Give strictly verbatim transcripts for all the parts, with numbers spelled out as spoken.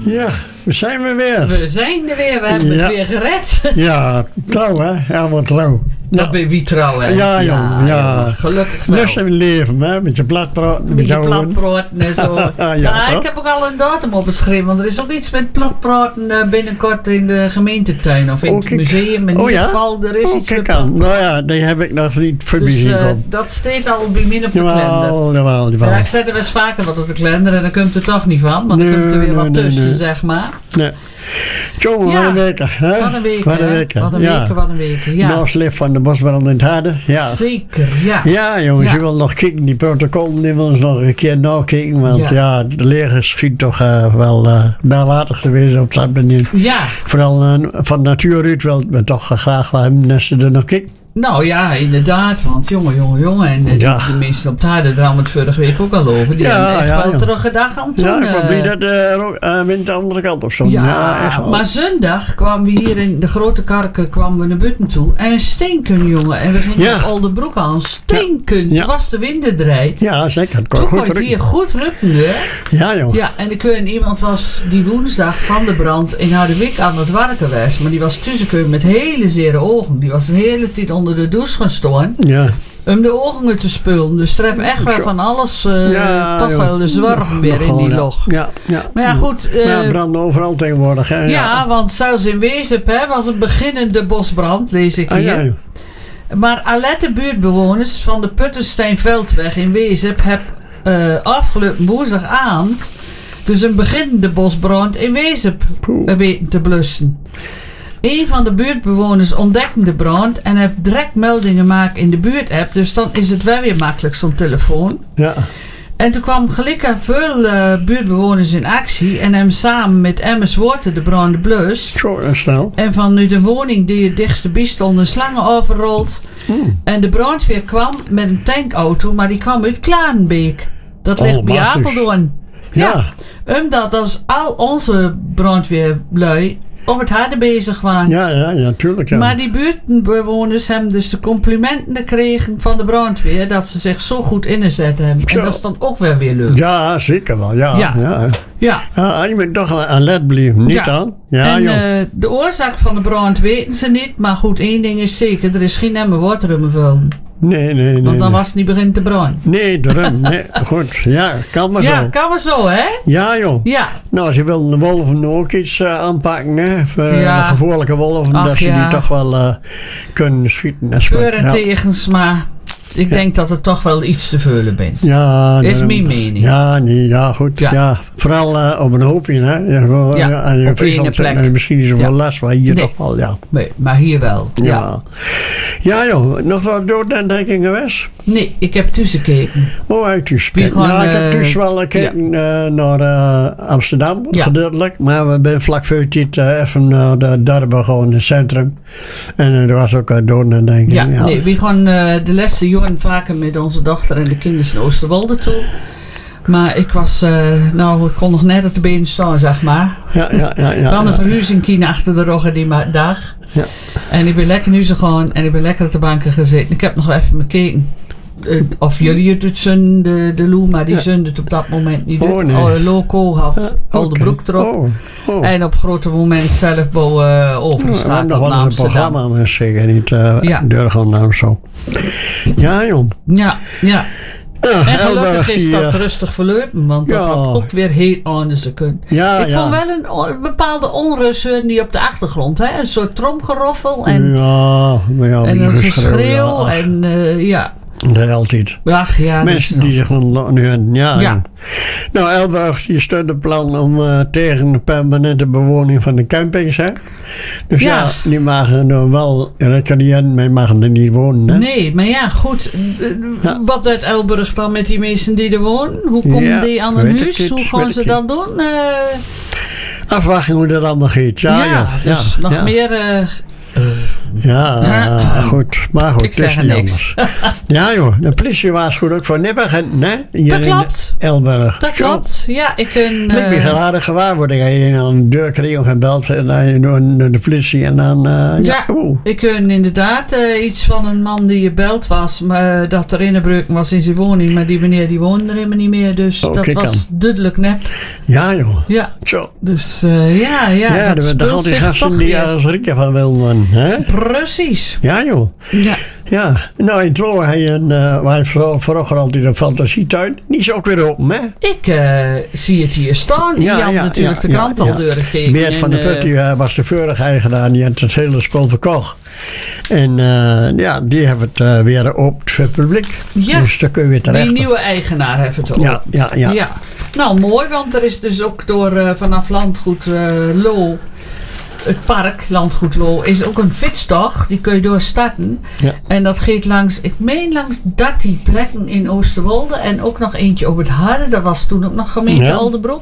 Ja, we zijn we weer. We zijn er weer, we hebben Ja. het weer gered. Ja, trouw hè, helemaal trouw. Dat Ja. ben je wie trouw, hè? Ja, jong, ja. Gelukkig wel. Lust in het leven, hè, met je platpraat. Met je platpraten en zo. ja, ja, toch? ik heb ook al een datum opgeschreven, want er is ook iets met platpraten uh, binnenkort in de gemeentetuin of in Oh, het kijk. museum. In Oh, ieder ja? geval, er is Oh, iets met kijk aan. platpraten. Nou ja, die heb ik nog niet voorbij Dus zien uh, komen. dat staat al bij mij op de kalender. Jawel, jawel, jawel. Ja, ik zet er eens vaker wat op de kalender en dan komt er toch niet van. Want Nee, dan komt er weer nee, wat nee, tussen, nee. zeg maar. Nee. Jongen, Ja. wat een weken, hè? Wat een week, Wat een hè? weken. Wat een ja. weken, wat een weken. Ja, Nou, slip van de bosbrand in het harde. Ja. zeker, ja. Ja, jongens, Ja. je wil nog kijken, die protocollen, die willen ze nog een keer nakijken. Want Ja. ja, de leger schiet toch uh, wel uh, nalatig geweest op dat manier. Ja, Vooral uh, van natuur uit wil men toch graag wel hebben dat ze er nog kijken. nou ja, inderdaad. Want jongen, jongen, jongen. En de, Ja. de mensen op het harde, daar hadden we het vorige week ook al over. Die Ja, hebben echt ja, wel ja. terug gedacht aan toen. Ja, ik was blij eh, dat uh, ook, uh, wind de andere kant op stond. Ja, Ja, echt wel. maar zondag kwamen we hier in de grote karken kwamen we naar buiten toe. En stinken, jongen. En we gingen Ja. op Oldenbroek aan. Stinken. Ja. Toen was de wind er draait. Ja, zeker. Het kon Toen goed kon het hier drukken. goed rukken, hè? Ja, joh. Ja, en ik weet, iemand was die woensdag van de brand in Harderwijk aan het werken geweest. Maar die was tussenkeurend met hele zere ogen. Die was de hele tijd onder de douche gaan staan. Ja. Om de ogen te spullen. Dus tref echt wel Zo. van alles. uh, Ja, toch joh. wel de zwerf Nog- weer nog in die gewoon, ja. log. Ja, ja. Maar ja, goed. uh, Maar ja, branden overal tegenwoordig, hè? ja, want zelfs in Wezep hè, was een beginnende bosbrand, lees ik Ah, hier. ja, joh. Maar alerte buurtbewoners van de Puttensteinveldweg in Wezep hebben uh, afgelopen woensdagavond dus een beginnende bosbrand in Wezep Poeh. uh, weten te blussen. Een van de buurtbewoners ontdekte de brand en heeft direct meldingen gemaakt in de buurtapp. Dus dan is het wel weer makkelijk zo'n telefoon. Ja. En toen kwam gelukkig veel uh, buurtbewoners in actie en hebben samen met Emmers Water de brand blus. Zo en snel. En van nu de woning die het dichtste bij stond een slangen overrold. Mm. En de brandweer kwam met een tankauto, maar die kwam uit Klarenbeek. Dat ligt Oh, bij machtig. Apeldoorn. Ja. Omdat als al onze brandweerlui op het harde bezig waren. Ja, ja, ja, tuurlijk. Ja. Maar die buurtbewoners hebben dus de complimenten gekregen van de brandweer dat ze zich zo goed ingezet hebben. Zo. En dat is dan ook wel weer leuk. Ja, zeker wel. Ja, ja. Ja. ja. Ja. Ja, je moet toch aan let blijven, niet Ja. aan? Ja, en joh. uh, de oorzaak van de brand weten ze niet. Maar goed, één ding is zeker. Er is geen emmer water in mijn vullen. nee, nee, nee. Want dan nee. was het niet begint te branden. Nee, daarom. Nee, goed. Ja, kan maar Ja, zo. kan maar zo, hè? Ja, joh. Ja. Nou, ze willen de wolven ook iets uh, aanpakken, hè. Voor, uh, Ja. de gevoelige wolven, Ach, dat ze ja. die toch wel uh, kunnen schieten. en Voor schieten. en Ja. tegens, maar ik Ja. denk dat het toch wel iets te vullen bent. Ja, Is daarom. mijn mening. Ja, nee, ja, goed. Ja. Ja. Vooral uh, op een hoopje, hè. Ja, gewoon, Ja, ja, en in op Friesland één zit plek. er misschien niet zoveel Ja. last, maar hier Nee. toch wel, ja. Nee, maar hier wel. Ja. Ja, ja joh. Nog wat doordenking geweest? Nee, ik heb tussen gekeken. Oh, uit thuis. Wie Kijk, gaan, ja, ik heb eh, dus wel gekeken uh, naar uh, Amsterdam, Ja. gedeeltelijk. Maar we zijn vlak voor tijd uh, even naar de Darben gewoon in het centrum. En uh, er was ook uh, doordenking. Ja, nee, we gaan uh, de laatste jaren vaker met onze dochter en de kinderen naar Oosterwolde toe. Maar ik was, uh, nou, ik kon nog net op de benen staan, zeg maar. Ja, ja, ja. ja, Dan een ja. verhuizing achter de roggen die ma- dag. Ja. En ik ben lekker nu zo gaan en ik ben lekker op de banken gezeten. Ik heb nog even gekeken uh, of jullie het doet zon, de, de Lou, maar die Ja. zonde het op dat moment niet Oh, doet. nee. Oh, loco had Ja, al de oké. broek erop. Oh, oh. En op grote moment zelf bo, uh, We hebben overgeschakeld nog naar wel eens een Amsterdam. programma, maar zeker niet uh, Ja. doorgaan naar of zo. Ja, joh. Ja, ja. Ja, En gelukkig Elburg, is die, dat uh, rustig verlopen, want dat Ja. had ook weer heel anders te kunnen. ja, Ik ja. vond wel een, o- een bepaalde onrust hoorde die op de achtergrond. Hè? Een soort tromgeroffel en, Ja, maar ja, en een geschreeuw, geschreeuw. ja. En uh, ja, Nee, altijd. ach ja. Mensen dus, die zich van nu aan, ja. Ja. Nou, Elburg die steunt het plan om uh, tegen de permanente bewoning van de campings, hè. Dus ja, Ja. die mogen nou wel recreëren, maar mogen er niet wonen, hè. Nee, maar ja, goed. uh, Ja. Wat doet Elburg dan met die mensen die er wonen? Hoe komen Ja, die aan weet een ik huis? niet, Hoe weet gaan ik ze niet. dat doen? Uh, Afwachten hoe dat allemaal gaat. Ja, ja, ja. dus ja, nog ja. meer uh, uh, Ja, goed. Maar goed, Ik het is zeg niet niks. anders. Ja joh, de politie waarschuwt ook voor nippergenten, hè? Hier Dat in klopt. Elburg. Dat klopt. Ja, ik kan... Het lijkt me eh, geraden gewaarwording. Als je aan de deur kreeg of gebeld en dan door door de politie en dan... eh, ja, Ja, oeh. ik hoorde inderdaad eh, iets van een man die gebeld was, maar eh, dat er inbreuk was in zijn woning, maar die meneer die woonde er helemaal niet meer, dus Oh, dat kijk was duidelijk nep. Ja joh. Ja, Zo. dus eh, ja, ja. Ja, dat er speelt gaan die zich gasten toch die weer. ergens rieken van wilden. Hè? Precies. Ja joh. Ja. Ja, nou in Trouw heb je een, uh, waar vro- vroeger altijd een fantasietuin. Die is ook weer open, hè? Ik eh, zie het hier staan. Die Ja, had ja, natuurlijk ja, de krant ja, al ja. doorgegeven. Beert van der en, Put eh, die, uh, was de vorige eigenaar. Die had het hele spul verkocht. En uh, ja, die hebben het uh, weer open voor het publiek. Ja, Dus daar kun je weer terecht. die nieuwe eigenaar heeft het ook. Ja, ja, ja. Nou, mooi, want er is dus ook door eh, vanaf Landgoed eh Loo, het park Landgoed Loo, is ook een fietstocht. Die kun je doorstarten. Ja. En dat gaat langs, ik meen langs dertien plekken in Oosterwolde. En ook nog eentje op het Harde. Dat was toen ook nog gemeente Ja. Alderbroek.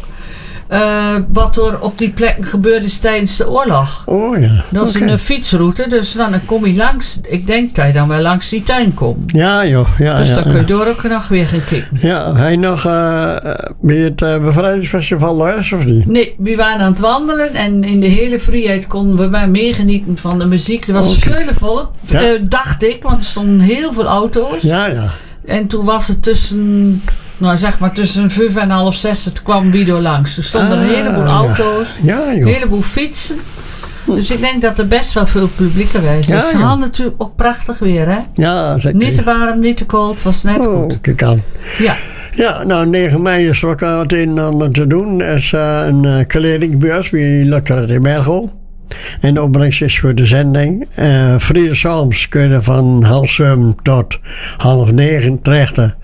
Uh, wat er op die plekken gebeurde is tijdens de oorlog. Oh ja. Dat is Oké. een uh, fietsroute, dus dan kom je langs. Ik denk dat je dan wel langs die tuin komt. Ja joh. Ja, Dus ja, dan kun je ja. door ook nog weer gaan kijken. Ja, hij nog uh, bij het uh, bevrijdingsfestival thuis of niet? Nee, we waren aan het wandelen en in de hele vrijheid konden we maar meegenieten van de muziek. Er was Oké. veel volk, Ja. uh, dacht ik, want er stonden heel veel auto's. Ja, ja. En toen was het tussen, nou zeg maar tussen vijf en half zes, het kwam Wido langs. Er stonden een Ah, heleboel ja. auto's, Ja een joh. heleboel fietsen. Dus ik denk dat er best wel veel publiek geweest Ja, is. Ze ja. hadden natuurlijk ook prachtig weer, hè? Ja, zeker. Niet te warm, niet te koud, het was net Oh, goed. kijk aan. Ja, Ja, nou negen mei is ook al het een en ander te doen. Er is uh, een uh, kledingbeurs bij Lukkert in Mergel. En de opbrengst is voor de zending. Uh, Vrijdagavond kun je van half zeven tot half negen terechten.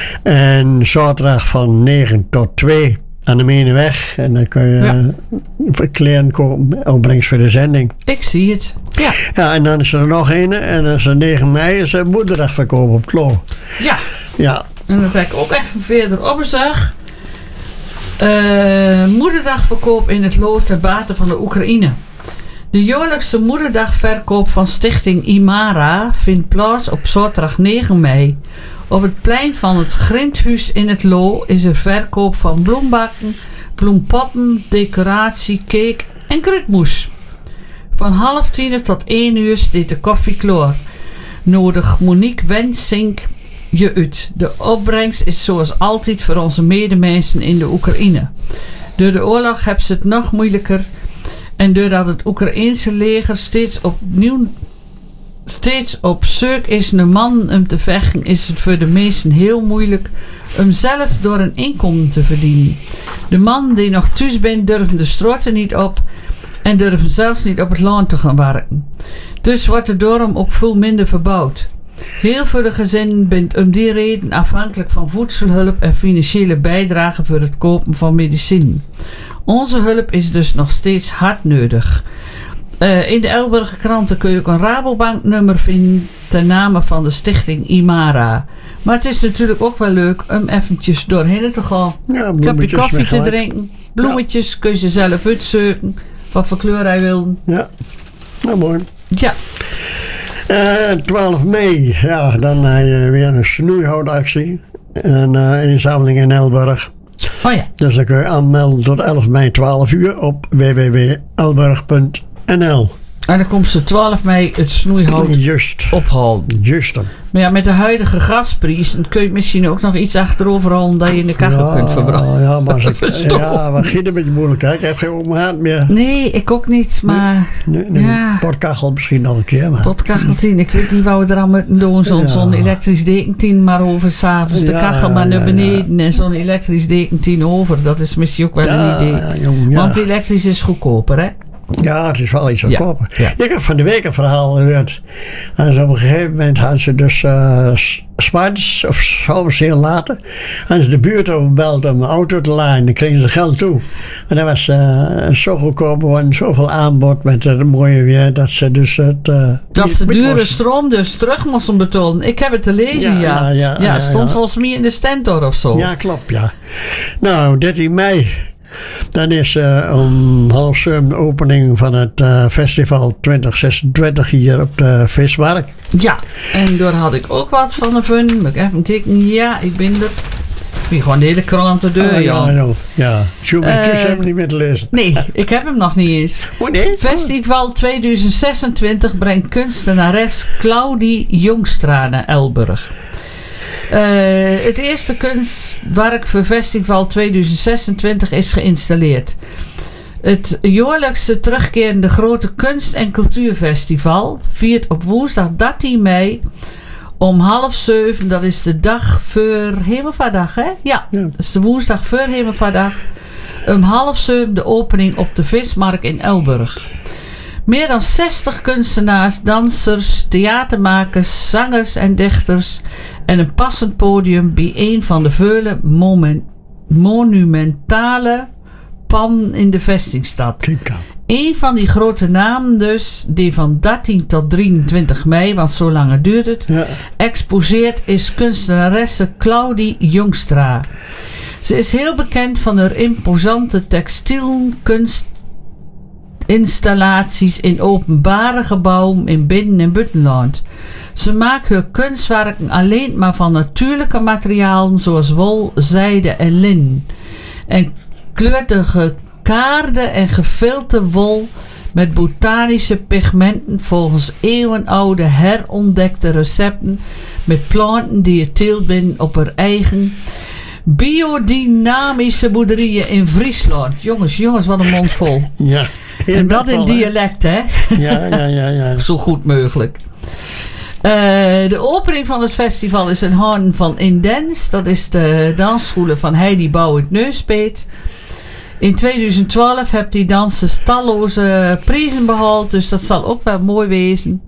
En zaterdag van negen tot twee aan de Menenweg. En dan kun je Ja. uh, kleren kopen. Opbrengst voor de zending. ik zie het. Ja, Ja, en dan is er nog een. En dat is negen mei is er moederdagverkoop op Klo. ja. Ja, En dat heb ik ook even verder opgezag. Uh, moederdagverkoop in het Loo ter bate van de Oekraïne. De jaarlijkse moederdagverkoop van stichting Imara vindt plaats op zaterdag negen mei. Op het plein van het Grindhuis in het Loo is er verkoop van bloembakken, bloempotten, decoratie, cake en kruidmoes. Van half tien tot één uur steekt de koffie klaar. Nodig Monique Wensink je uit. De opbrengst is zoals altijd voor onze medemensen in de Oekraïne. Door de oorlog hebben ze het nog moeilijker. En doordat het Oekraïense leger steeds opnieuw steeds op zoek is naar man om te vechten, is het voor de meesten heel moeilijk om zelf door een inkomen te verdienen. De man die nog thuis bent durven de straten niet op en durven zelfs niet op het land te gaan werken. Dus wordt er daarom ook veel minder verbouwd. Heel veel gezinnen zijn om die reden afhankelijk van voedselhulp en financiële bijdrage voor het kopen van medicijnen. Onze hulp is dus nog steeds hard nodig. Uh, in de Elburger kranten kun je ook een Rabobanknummer vinden ten name van de stichting Imara. Maar het is natuurlijk ook wel leuk om eventjes doorheen te gaan. ja Een kopje bloemetjes koffie te met gelijk. drinken. Bloemetjes kun je ze zelf uitzoeken. Wat voor kleur hij wil. Ja, nou mooi. Ja, Uh, twaalf mei, ja, dan heb je weer een snoeihoudactie. Een uh, inzameling in Elburg. oh ja. Dus dan kun je aanmelden tot elf mei twaalf uur op w w w punt elburg punt n l. En dan komt ze twaalf mei het snoeihout Juist, ophalen. juist dan. Maar ja, met de huidige gasprijs dan kun je misschien ook nog iets achterover halen dat je in de kachel Ja, kunt verbranden. ja, maar als ik, Verstopt. ja, wat giet een beetje moeilijk. Hè? Ik heb geen open haard meer. Nee, ik ook niet, maar Nee, nee, ja. Potkachel misschien nog een keer. Maar. potkacheltien. Ik weet niet wat we er aan moeten doen. Zo'n Ja. zo'n elektrisch dekentien maar over s'avonds. De Ja, kachel maar naar ja, beneden en zo'n elektrisch dekentien over. Dat is misschien ook wel Ja, een idee. ja, jong, ja. Want elektrisch is goedkoper, hè? Ja, het is wel iets Ja, goedkoper. ja. Ik heb van de week een verhaal gehoord. En zo op een gegeven moment hadden ze dus uh, s'maandags of soms heel later, hadden ze de buurt overbeld om een auto te laaien. Dan kregen ze geld toe. En dat was uh, zo goedkoop en zoveel aanbod met het mooie weer dat ze dus het... Uh, Dat niet- ze niet dure moesten. stroom dus terug moesten betalen. Ik heb het te lezen, Ja, ja. ja, ja, ja, stond ja. volgens mij in de Stentor of zo. Ja, klopt, ja. Nou, dertien mei. Dan is uh, om half zeven de opening van het uh, festival twintig zesentwintig hier op de Vismarkt. Ja, en daar had ik ook wat van de fun. Moet ik even kijken. Ja, ik ben er. Ik ben gewoon de hele krant de deur, Ah, ja, Jan. ja. ja. Zo uh, heb hem niet meer te lezen. Nee, ik heb hem nog niet eens. Oh, nee? Festival tweeduizend zesentwintig brengt kunstenares Claudie Jongstra naar Elburg. Uh, het eerste kunstwerk voor Festival tweeduizend zesentwintig is geïnstalleerd. Het jaarlijkse terugkerende grote kunst- en cultuurfestival viert op woensdag dertien mei om half zeven. Dat is de dag voor Hemelvaartdag, hè? Ja, ja, dat is de woensdag voor Hemelvaartdag. Om half zeven de opening op de Vismarkt in Elburg. Meer dan zestig kunstenaars, dansers, theatermakers, zangers en dichters en een passend podium bij een van de vele moment, monumentale panden in de vestingstad. Een van die grote namen dus, die van dertien tot drieëntwintig mei, want zo lang duurt het, ja. exposeert is kunstenaresse Claudie Jongstra. Ze is heel bekend van haar imposante textielkunstinstallaties in openbare gebouwen in binnen- en buitenland. Ze maakt haar kunstwerken alleen maar van natuurlijke materialen zoals wol, zijde en lin. En kleurt de gekaarde en gefilte wol met botanische pigmenten volgens eeuwenoude herontdekte recepten met planten die je teelt binnen op haar eigen biodynamische boerderijen in Friesland. Jongens, jongens, wat een mond vol. Ja. En dat in dialect, hè? Ja, ja, ja, ja. Zo goed mogelijk. Uh, de opening van het festival is in handen van Indens. Dat is de dansschool van Heidi Bouwert Neuspeet. In tweeduizend twaalf heeft die dansers talloze prijzen behaald. Dus dat zal ook wel mooi wezen.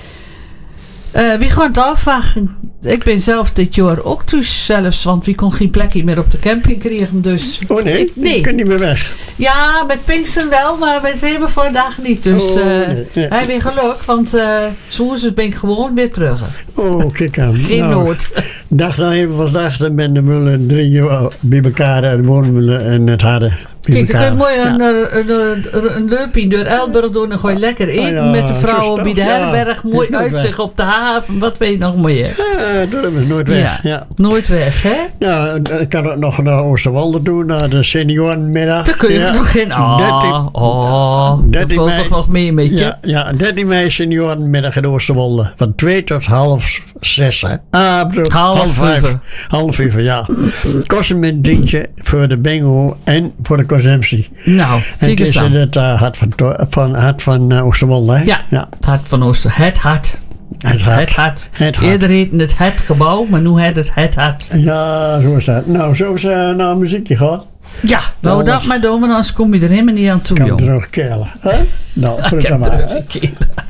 Uh, wie gaan het afwachten? Ik ben zelf dit jaar ook thuis zelfs. Want wie kon geen plekje meer op de camping krijgen. Dus oh nee? Ik, nee. Je kunt niet meer weg. Ja, met Pinkster wel. Maar met helemaal voor de dag niet. Dus uh, oh, nee. Ja. Hij weer geluk. Want uh, zoals ben ik gewoon weer terug. Oh, kijk aan. Geen nou, nood. Dag nou even vandaag. Dan ben de mullen drie jaar bij elkaar. En de woonmullen en het harde. Kijk, dan kun je mooi ja. een, een, een, een leupje door Elburg doen en gooi lekker eten oh ja, met de vrouwen bij de herberg. Ja, mooi uitzicht op de haven. Wat weet je nog meer? Ja, dat is nooit weg. Ja, ja. Nooit weg, hè? Ja, ik kan het nog naar Oosterwolde doen, naar de seniorenmiddag. Daar kun je ja. nog in. Oh, dertien, oh dat valt toch nog mee met je? Ja, ja, dertien mei seniorenmiddag in Oosterwolde. Van twee tot half zes. Hè. Ah, bedoel, half, half vijf. Half vijf, ja. Kosten met een tientje voor de bingo en voor de consumptie. Nou, en het is in het uh, hart van, van, hart van uh, Oosterwolde. Hè? Ja, ja, het hart van Oosterwolde. Het hart. Het hart. Het hart. Het hart. Eerder heette het het gebouw, maar nu heet het het hart. Ja, zo is dat. Nou, zo is uh, naar een muziekje gehad. Ja, nou dat maar doen, maar anders kom je er helemaal niet aan toe, kan jong. Kan terugkeren. Huh? Nou, terug maar.